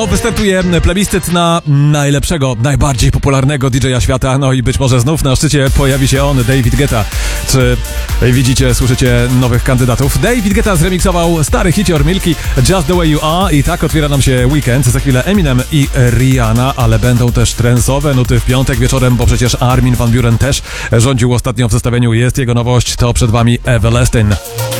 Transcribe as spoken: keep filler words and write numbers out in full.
Jutro wystartuje plebiscyt na najlepszego, najbardziej popularnego D J a świata, no i być może znów na szczycie pojawi się on, David Guetta. Czy widzicie, słyszycie nowych kandydatów? David Guetta zremiksował stary hicior Milki, Just the Way You Are, i tak otwiera nam się weekend. Za chwilę Eminem i Rihanna, ale będą też trensowe nuty w piątek wieczorem, bo przecież Armin van Buuren też rządził ostatnio w zestawieniu. Jest jego nowość, to przed wami Everlasting.